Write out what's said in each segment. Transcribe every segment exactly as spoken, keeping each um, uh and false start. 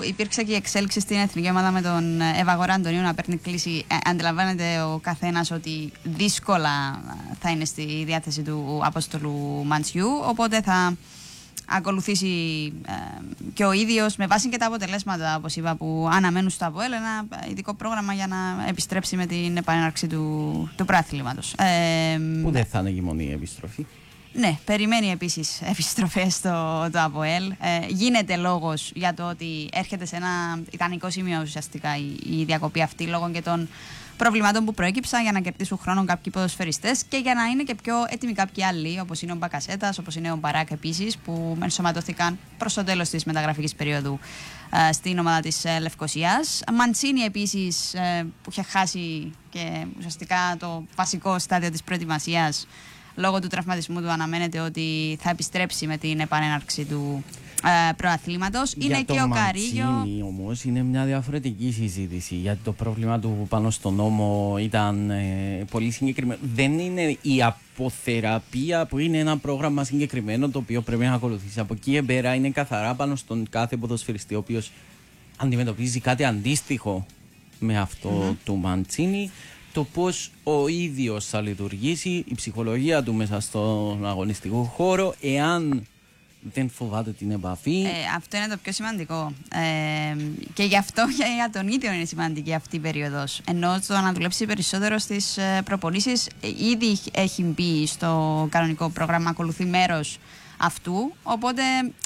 υπήρξε και η εξέλιξη στην εθνική ομάδα με τον Ευαγορά Αντωνίου να παίρνει κλίση. Ε, αντιλαμβάνεται ο καθένας ότι δύσκολα θα είναι στη διάθεση του Απόστολου Μαντσιού, οπότε θα ακολουθήσει ε, και ο ίδιος με βάση και τα αποτελέσματα, όπως είπα, που αναμένουν στο ΑΠΟΕΛ, ένα ειδικό πρόγραμμα για να επιστρέψει με την επανέναρξη του, του πρωταθλήματος. Ε, που δεν θα είναι και μονή η επιστροφή. Ναι, περιμένει επίσης επιστροφές στο το ΑΠΟΕΛ. Ε, γίνεται λόγος για το ότι έρχεται σε ένα ιδανικό σημείο ουσιαστικά η, η διακοπή αυτή λόγω και των προβλημάτων που προέκυψαν για να κερδίσουν χρόνο κάποιοι ποδοσφαιριστές και για να είναι και πιο έτοιμοι κάποιοι άλλοι, όπως είναι ο Μπακασέτας, όπως είναι ο Μπαράκ επίσης, που ενσωματώθηκαν προς το τέλος της μεταγραφικής περίοδου ε, στην ομάδα της ε, Λευκοσίας. Μαντσίνη επίσης, ε, που είχε χάσει και ουσιαστικά το βασικό στάδιο της προετοιμασίας. Λόγω του τραυματισμού του αναμένεται ότι θα επιστρέψει με την επανέναρξη του ε, προαθλήματος. Είναι και ο Καρίγιο. Όμως είναι μια διαφορετική συζήτηση, γιατί το πρόβλημα του πάνω στον νόμο ήταν ε, πολύ συγκεκριμένο. Δεν είναι η αποθεραπεία που είναι ένα πρόγραμμα συγκεκριμένο το οποίο πρέπει να ακολουθήσει. Από εκεί πέρα είναι καθαρά πάνω στον κάθε ποδοσφαιριστή ο οποίος αντιμετωπίζει κάτι αντίστοιχο με αυτό mm-hmm. του Μαντσίνη. Το πώς ο ίδιος θα λειτουργήσει, η ψυχολογία του μέσα στον αγωνιστικό χώρο, εάν δεν φοβάται την επαφή. Ε, αυτό είναι το πιο σημαντικό. Ε, και γι' αυτό για τον ίδιο είναι σημαντική αυτή η περίοδος. Ενώ το να δουλέψει περισσότερο στις προπονήσεις ήδη έχει μπει στο κανονικό πρόγραμμα, ακολουθεί μέρος αυτού. Οπότε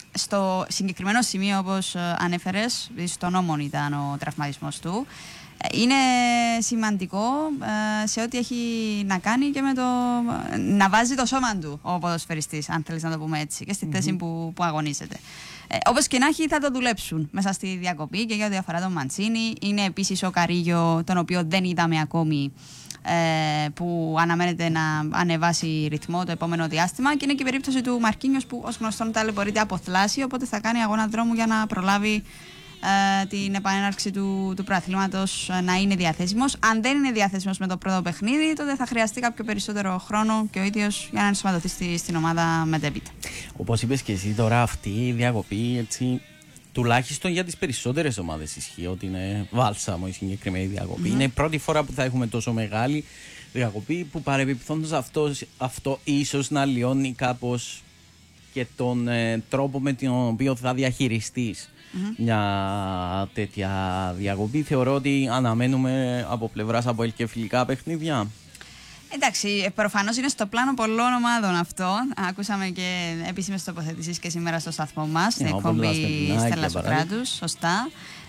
στο συγκεκριμένο σημείο, όπως ανέφερες, στον νόμο ήταν ο τραυματισμός του. Είναι σημαντικό ε, σε ό,τι έχει να κάνει και με το να βάζει το σώμα του ο ποδοσφαιριστής, αν θέλεις να το πούμε έτσι, και στη mm-hmm. θέση που, που αγωνίζεται. Ε, όπως και να έχει, θα το δουλέψουν μέσα στη διακοπή και για ό,τι αφορά τον Μαντσίνη. Είναι επίσης ο Καρίγιο, τον οποίο δεν είδαμε ακόμη, ε, που αναμένεται να ανεβάσει ρυθμό το επόμενο διάστημα. Και είναι και η περίπτωση του Μαρκίνιος, που ως γνωστόν ταλαιπωρείται από θλάση, οπότε θα κάνει αγώνα δρόμου για να προλάβει Uh, την επανέναρξη του, του πρωταθλήματος uh, να είναι διαθέσιμος. Αν δεν είναι διαθέσιμος με το πρώτο παιχνίδι, τότε θα χρειαστεί κάποιο περισσότερο χρόνο και ο ίδιος για να ενσωματωθεί στη, στην ομάδα μετέπειτα. Όπως είπες και εσύ, τώρα αυτή η διακοπή, έτσι, τουλάχιστον για τις περισσότερες ομάδες ισχύει ότι είναι βάλσαμο η συγκεκριμένη διακοπή. Mm-hmm. Είναι η πρώτη φορά που θα έχουμε τόσο μεγάλη διακοπή, που παρεμπιπτόντως αυτό, αυτό ίσως να λιώνει κάπως και τον ε, τρόπο με τον οποίο θα διαχειριστείς mm-hmm. μια τέτοια διακοπή. Θεωρώ ότι αναμένουμε από πλευράς από ελ και φιλικά παιχνίδια. Εντάξει, προφανώς είναι στο πλάνο πολλών ομάδων αυτό. Ακούσαμε και επίσημες τοποθετήσεις και σήμερα στο σταθμό μας, στην εκπομπή Στέλλα Σοκράτους. Σωστά.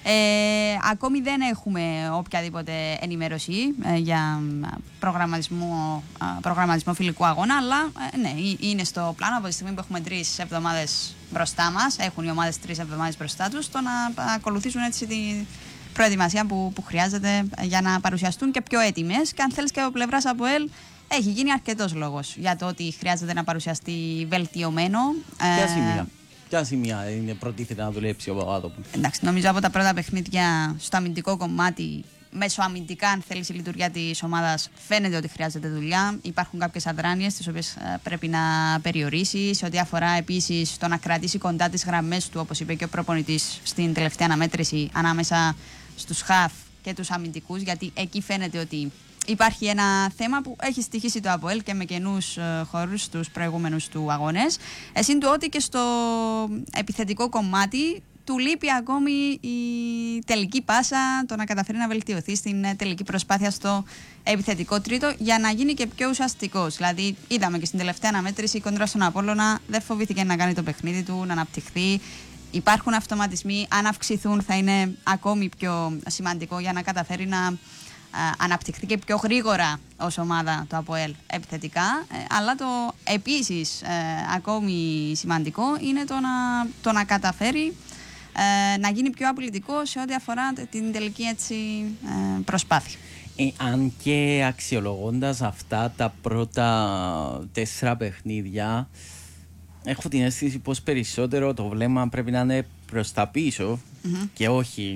Ε, ακόμη δεν έχουμε οποιαδήποτε ενημέρωση ε, για προγραμματισμό, ε, προγραμματισμό φιλικού αγώνα, αλλά ε, ναι, είναι στο πλάνο από τη στιγμή που έχουμε τρεις εβδομάδες μπροστά μας. Έχουν οι ομάδες τρεις εβδομάδες μπροστά τους, το να ακολουθήσουν έτσι την προετοιμασία που, που χρειάζεται για να παρουσιαστούν και πιο έτοιμες. Και αν θέλεις και από πλευράς ΑΠΟΕΛ, έχει γίνει αρκετός λόγος για το ότι χρειάζεται να παρουσιαστεί βελτιωμένο. Ποια σημεία, ποια σημεία είναι προτίθεται να δουλέψει ο Παπαδόπουλος? Εντάξει, νομίζω από τα πρώτα παιχνίδια στο αμυντικό κομμάτι, μεσοαμυντικά, αν θέλεις, η λειτουργία της ομάδας φαίνεται ότι χρειάζεται δουλειά. Υπάρχουν κάποιες αδράνειες τις οποίες πρέπει να περιορίσει. Σε ό,τι αφορά επίσης το να κρατήσει κοντά τις γραμμές του, όπως είπε και ο προπονητής στην τελευταία αναμέτρηση, ανάμεσα στους χαφ και τους αμυντικούς, γιατί εκεί φαίνεται ότι υπάρχει ένα θέμα που έχει στοιχήσει το ΑΠΟΕΛ και με καινούς χώρους στους προηγούμενους του αγώνες. Εσύ του ότι και στο επιθετικό κομμάτι του λείπει ακόμη η τελική πάσα, το να καταφέρει να βελτιωθεί στην τελική προσπάθεια στο επιθετικό τρίτο για να γίνει και πιο ουσιαστικός. Δηλαδή, είδαμε και στην τελευταία αναμέτρηση κόντρα στον Απόλλωνα, δεν φοβήθηκε να κάνει το παιχνίδι του, να αναπτυχθεί. Υπάρχουν αυτοματισμοί, αν αυξηθούν θα είναι ακόμη πιο σημαντικό για να καταφέρει να α, αναπτυχθεί και πιο γρήγορα ως ομάδα το ΑΠΟΕΛ επιθετικά. Ε, αλλά το επίσης ε, ακόμη σημαντικό είναι το να, το να καταφέρει ε, να γίνει πιο απειλητικό σε ό,τι αφορά την τελική έτσι, ε, προσπάθεια. Ε, αν και αξιολογώντας αυτά τα πρώτα τέσσερα παιχνίδια, έχω την αίσθηση πως περισσότερο το βλέμμα πρέπει να είναι προς τα πίσω mm-hmm. και όχι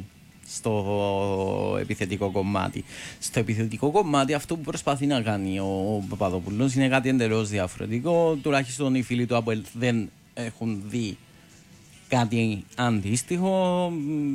στο επιθετικό κομμάτι. Στο επιθετικό κομμάτι αυτό που προσπαθεί να κάνει ο Παπαδόπουλος είναι κάτι εντελώς διαφορετικό. Τουλάχιστον οι φίλοι του ΑΠΟΕΛ δεν έχουν δει κάτι αντίστοιχο.